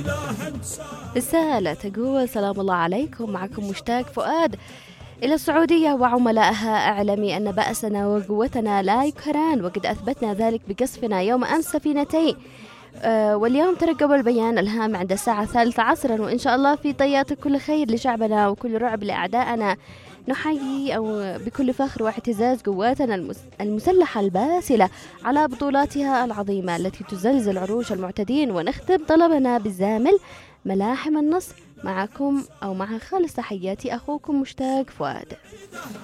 رسالة تقول: سلام الله عليكم، معكم مشتاق فؤاد إلى السعودية وعملائها. أعلمي أن بأسنا وقوتنا لا يقهران، وقد أثبتنا ذلك بقصفنا يوم أمس سفينتين، واليوم ترقبوا البيان الهام عند الساعة 3 عصرا، وإن شاء الله في طيات كل خير لشعبنا وكل رعب لأعدائنا. نحيي بكل فخر واعتزاز قواتنا المسلحة الباسلة على بطولاتها العظيمة التي تزلزل عروش المعتدين، ونختم طلبنا بالزامل ملاحم النصر. معكم أو مع خالص تحياتي أخوكم مشتاق فؤاد.